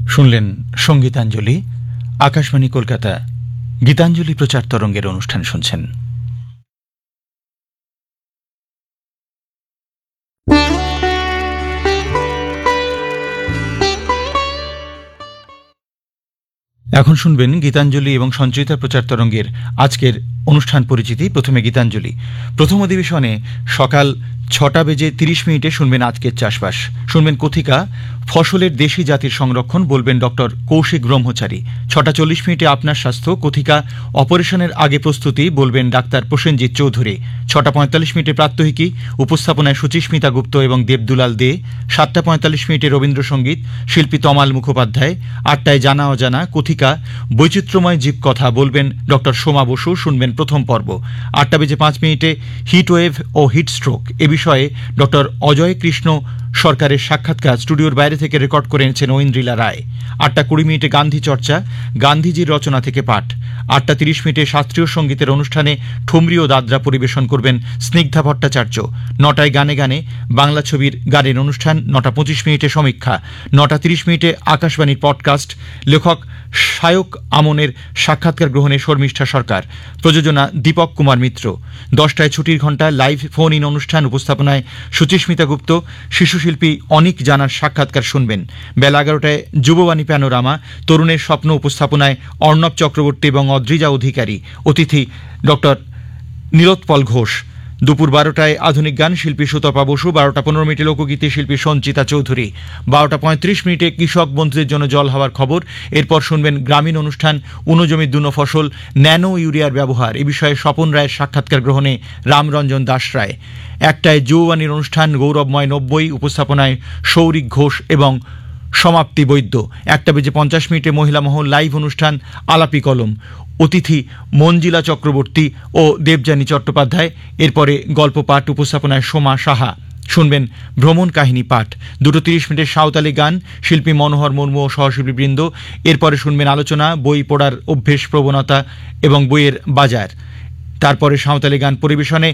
শুনলেন সঙ্গীতাঞ্জলি। আকাশবাণী কলকাতা গীতাঞ্জলি প্রচার তরঙ্গের অনুষ্ঠান শুনছেন। এখন শুনবেন গীতাঞ্জলি এবং সঞ্চয়িতা প্রচার তরঙ্গের আজকের অনুষ্ঠান পরিচিতি। প্রথমে গীতাঞ্জলি। প্রথম অধিবেশনে সকাল 6:30 শুনবেন আজকের চাষবাস, শুনবেন কথিকা ফসলের দেশি জাতির সংরক্ষণ, বলবেন ডক্টর কৌশিক ব্রহ্মচারী। 6:40 আপনার স্বাস্থ্য, কথিকা অপারেশনের আগে প্রস্তুতি, বলবেন ডাক্তার প্রসেনজিৎ চৌধুরী। 6:45 প্রাত্যহিকী, উপস্থাপনায় সুচিস্মিতা গুপ্ত এবং দেবদুলাল দে। 7:45 রবীন্দ্রসঙ্গীত, শিল্পী তমাল মুখোপাধ্যায়। 8টায় জানা অজানা, কথিকা বৈচিত্র্যময় জীবকথা, বলবেন ডক্টর সোমা বসু, শুনবেন প্রথম পর্ব। 8:05 হিটওয়েভ ও হিটস্ট্রোক এ বিষয়ে ডক্টর অজয় কৃষ্ণ সরকারের সাক্ষাৎকার স্টুডিওর বাইরে থেকে রেকর্ড করে এনেছেন ঐন্দ্রিলা রায়। 8:20 গান্ধী চর্চা, গান্ধীজির রচনা থেকে পাঠ। 8:30 শাস্ত্রীয় সঙ্গীতের অনুষ্ঠানে ঠুমরি ও দাদরা পরিবেশন করবেন স্নিগ্ধা ভট্টাচার্য। 9টায় গানে গানে বাংলা ছবির গানের অনুষ্ঠান। 9:25 সমীক্ষা। 9:30 আকাশবাণীর পডকাস্ট, লেখক শায়ক আমনের সাক্ষাৎকার গ্রহণে শর্মিষ্ঠা সরকার, প্রযোজনা দীপক কুমার মিত্র। 10টায় ছুটির ঘণ্টা, লাইভ ফোন ইন অনুষ্ঠান, উপস্থাপনায় সুচিস্মিতা গুপ্ত, শিশুশিল্পী অনিক জানার সাক্ষাৎকার শুনবেন। বেলা 11টায় যুববাণী প্যানোরামা, তরুণের স্বপ্ন, উপস্থাপনায় অর্ণব চক্রবর্তী এবং অদ্রিজা অধিকারী, অতিথি ডক্টর নীলোৎপল ঘোষ। দুপুর 12টায় আধুনিক গান, শিল্পী সুতপা বসু। 12:15 লোকগীতি, শিল্পী সঞ্চিতা চৌধুরী। 12:35 কৃষক বন্ধুদের জন্য জল হওয়ার খবর। এরপর শুনবেন গ্রামীণ অনুষ্ঠান, উনজমির দুনো ফসল, ন্যানো ইউরিয়ার ব্যবহার এ বিষয়ে স্বপন রায়ের সাক্ষাৎকার গ্রহণে রামরঞ্জন দাস রায়। 1টায় যৌবাণীর অনুষ্ঠান, গৌরবময় 90, উপস্থাপনায় সৌরিক ঘোষ এবং সমাপ্তি বৈদ্য। 1:50 মহিলা মহল লাইভ অনুষ্ঠান, আলাপি কলম, অতিথি মঞ্জিলা চক্রবর্তী ও দেবযানী চট্টোপাধ্যায়। এরপরে গল্প পাঠ, উপস্থাপনায় সোমা সাহা, শুনবেন ভ্রমণ কাহিনী পাঠ। 2:30 সাঁওতালি গান, শিল্পী মনোহর মুর্মু ও সহশিল্পীবৃন্দ। এরপরে শুনবেন আলোচনা, বই পড়ার অভ্যেস, প্রবণতা এবং বইয়ের বাজার। তারপরে সাঁওতালি গান পরিবেশনে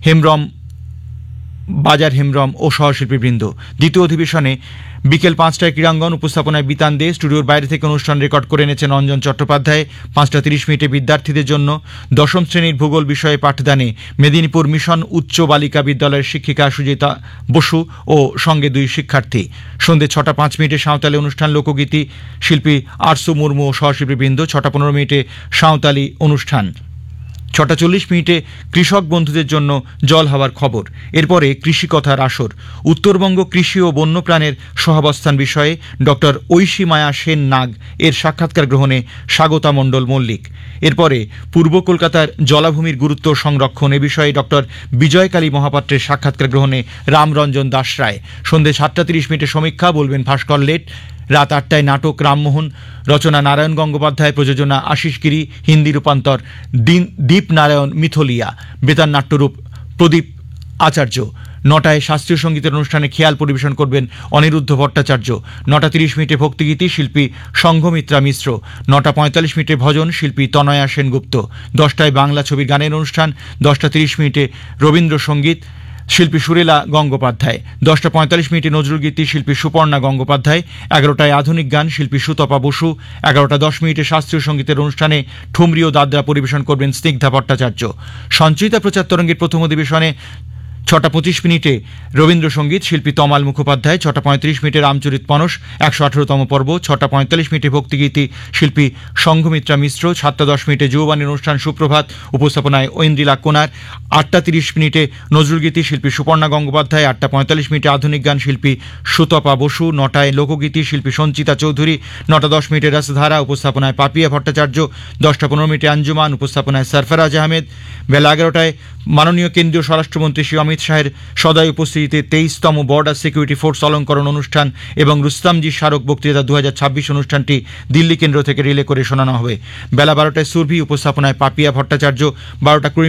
বাজার হেমব্রম ও সহশিল্পীবৃন্দ। দ্বিতীয় অধিবেশনে বিকেল 5টায় ক্রীড়াঙ্গন, উপস্থাপনায় বিতান দে, স্টুডিওর বাইরে থেকে অনুষ্ঠান রেকর্ড করে এনেছেন অঞ্জন চট্টোপাধ্যায়। 5:30 বিদ্যার্থীদের জন্য দশম শ্রেণীর ভূগোল বিষয়ে পাঠদানে মেদিনীপুর মিশন উচ্চ বালিকা বিদ্যালয়ের শিক্ষিকা সুজিতা বসু ও সঙ্গে 2 শিক্ষার্থী। সন্ধ্যে 6:05 সাঁওতালি অনুষ্ঠান, লোকগীতি, শিল্পী আরসু মুর্মু ও সহশিল্পীবৃন্দ। 6:15 সাঁওতালি অনুষ্ঠান। 6:40 কৃষক বন্ধুদের জন্য জল হওয়ার খবর। এরপরে কৃষি কথার আসর, উত্তরবঙ্গ কৃষি ও বন্যপ্রাণের সহাবস্থান বিষয়ে ডক্টর ঐশী মায়া সেন নাগ এর সাক্ষাৎকার গ্রহণে স্বাগতা মণ্ডল মল্লিক। এরপরে পূর্ব কলকাতার জলাভূমির গুরুত্ব সংরক্ষণ এ বিষয়ে ডক্টর বিজয়কালী মহাপাত্রের সাক্ষাৎকার গ্রহণে রামরঞ্জন দাস রায়। সন্ধ্যে 7:30 সমীক্ষা, বলবেন ভাস্কর লেট। রাত 8টায় নাটক রামমোহন, রচনা নারায়ণ গঙ্গোপাধ্যায়, প্রযোজনা আশিস গিরি, হিন্দি রূপান্তর দীপ নারায়ণ মিথলিয়া, বেতার নাট্যরূপ প্রদীপ আচার্য। 9টায় শাস্ত্রীয় সঙ্গীতের অনুষ্ঠানে খেয়াল পরিবেশন করবেন অনিরুদ্ধ ভট্টাচার্য। 9:30 ভক্তিগীতি, শিল্পী সংঘমিত্রা মিশ্র। 9:45 ভজন, শিল্পী তনয়া সেনগুপ্ত। 10টায় বাংলা ছবির গানের অনুষ্ঠান। 10:30 রবীন্দ্রসঙ্গীত, শিল্পী সুরেলা গঙ্গোপাধ্যায়। 10:45 নজরুলগীতি, শিল্পী সুপর্ণা গঙ্গোপাধ্যায়। 11টায় আধুনিক গান, শিল্পী সুতপা বসু। 11:10 শাস্ত্রীয় সঙ্গীতের অনুষ্ঠানে ঠুমরি ও দাদরা পরিবেশন করবেন স্নিগ্ধা ভট্টাচার্য। সঞ্চয়িতা প্রচার তরঙ্গের প্রথম অধিবেশনে 6:25 রবীন্দ্রসঙ্গীত, শিল্পী তমাল মুখোপাধ্যায়। 6:35 রামচরিত মানস 118তম পর্ব। 6:45 ভক্তিগীতি, শিল্পী সংঘমিত্রা মিশ্র। 7:10 যুববাণীর অনুষ্ঠান সুপ্রভাত, উপস্থাপনায় ঐন্দ্রিলা কোনার। 8:30 নজরুলগীতি, শিল্পী সুপর্ণা গঙ্গোপাধ্যায়। 8:45 আধুনিক গান, শিল্পী সুতপা বসু। 9টায় লোকগীতি, শিল্পী সঞ্চিতা চৌধুরী। 9:10 রসধারা, উপস্থাপনায় পাপিয়া ভট্টাচার্য। 10:15 আঞ্জুমান, উপস্থাপনায় সরফরাজ আহমেদ। বেলা 11টায় মাননীয় কেন্দ্রীয় স্বরাষ্ট্রমন্ত্রী শ্রী অমিত শাহের সদয় উপস্থিতিতে 23তম বর্ডার সিকিউরিটি ফোর্স অলঙ্করণ অনুষ্ঠান এবং রুস্তমজি স্মারক বক্তৃতা 2026 অনুষ্ঠানটি দিল্লি কেন্দ্র থেকে রিলে করে শোনানো হবে। বেলা 12টায় সুরভি, উপস্থাপনায় পাপিয়া ভট্টাচার্য। 12টা